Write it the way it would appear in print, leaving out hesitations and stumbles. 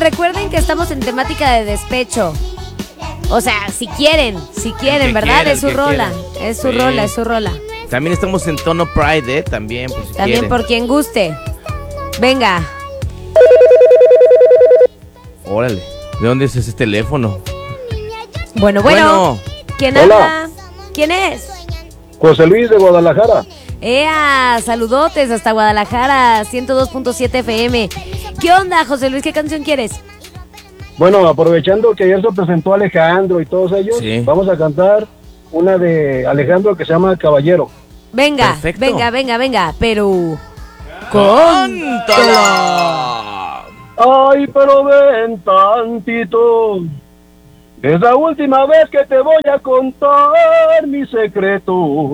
recuerden que estamos en temática de despecho. O sea, si quieren, ¿verdad? quiera, Es su el que rola, quiera. es su Sí. rola, es su rola. También estamos en tono Pride, también, pues, si También quieren. por quien guste. Venga. Órale, ¿de dónde es ese teléfono? Bueno. ¿Quién Hola. habla? ¿Quién es? José Luis de Guadalajara. ¡Ea! Saludotes hasta Guadalajara, 102.7 FM. ¿Qué onda, José Luis? ¿Qué canción quieres? Bueno, aprovechando que ayer se presentó Alejandro y todos ellos, Sí. vamos a cantar una de Alejandro que se llama Caballero. Venga, Perfecto. venga, pero... ¡Cántala! Ay, pero ven tantito. Es la última vez que te voy a contar mi secreto.